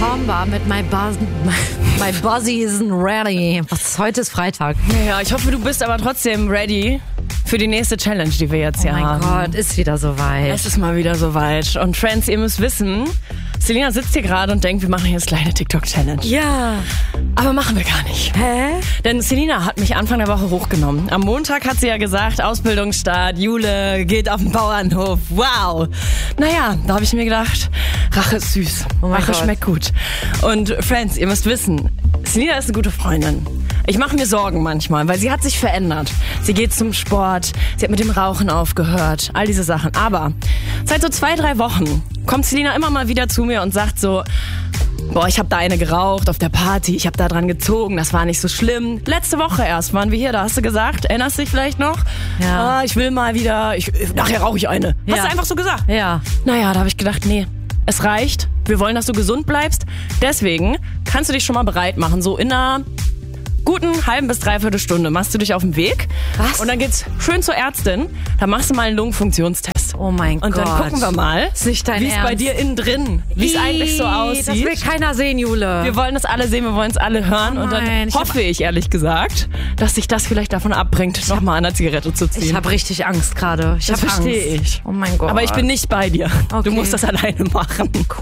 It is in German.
Tomba mit My Buzzy isn't ready. Heute ist Freitag. Ja, ich hoffe, du bist aber trotzdem ready für die nächste Challenge, die wir jetzt hier haben. Oh mein Gott, ist wieder soweit. Es ist mal wieder soweit. Und Friends, ihr müsst wissen, Selina sitzt hier gerade und denkt, wir machen jetzt kleine TikTok-Challenge. Ja. Aber machen wir gar nicht. Hä? Denn Selina hat mich Anfang der Woche hochgenommen. Am Montag hat sie ja gesagt, Ausbildungsstart, Jule geht auf den Bauernhof. Wow. Naja, da habe ich mir gedacht, Rache ist süß. Rache schmeckt gut. Und Friends, ihr müsst wissen, Selina ist eine gute Freundin. Ich mache mir Sorgen manchmal, weil sie hat sich verändert. Sie geht zum Sport, sie hat mit dem Rauchen aufgehört, all diese Sachen. Aber seit so 2-3 Wochen kommt Selina immer mal wieder zu mir und sagt so, boah, ich habe da eine geraucht auf der Party, ich habe da dran gezogen, das war nicht so schlimm. Letzte Woche erst waren wir hier, da hast du gesagt, erinnerst dich vielleicht noch? Ja. Ich will mal wieder, nachher rauche ich eine. Ja. Hast du einfach so gesagt? Ja. Naja, da habe ich gedacht, nee, es reicht. Wir wollen, dass du gesund bleibst. Deswegen kannst du dich schon mal bereit machen, so in einer guten halben bis dreiviertel Stunde machst du dich auf den Weg. Was? Und dann geht's schön zur Ärztin. Da machst du mal einen Lungenfunktionstest. Oh mein Gott. Und dann gucken wir mal, Ist nicht dein wie es bei Ernst? dir innen drin, wie es eigentlich so aussieht. Das will keiner sehen, Jule. Wir wollen das alle sehen, wir wollen es alle hören. Oh und dann nein, hoffe ich, ehrlich gesagt, dass sich das vielleicht davon abbringt, nochmal an der Zigarette zu ziehen. Ich habe richtig Angst gerade. Das verstehe ich. Oh mein Gott. Aber ich bin nicht bei dir. Okay. Du musst das alleine machen.